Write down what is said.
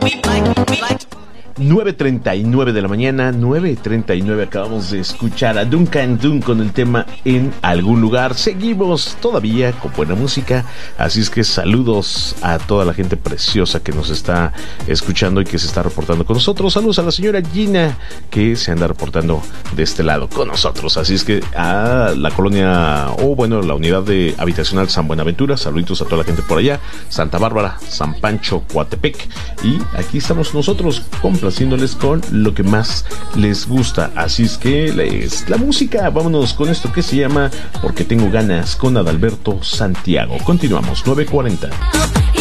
9:39 de la mañana, 9:39. Acabamos de escuchar a Duncan Dun con el tema En Algún Lugar. Seguimos todavía con buena música, así es que saludos a toda la gente preciosa que nos está escuchando y que se está reportando con nosotros. Saludos a la señora Gina, que se anda reportando de este lado con nosotros. Así es que a la colonia, la unidad de habitacional San Buenaventura, saluditos a toda la gente por allá, Santa Bárbara, San Pancho, Coatepec. Y aquí estamos nosotros complaciéndoles con lo que más les gusta. Así es que la música, vámonos con esto que se llama Porque Tengo Ganas, con Adalberto Santiago. Continuamos, 9:40.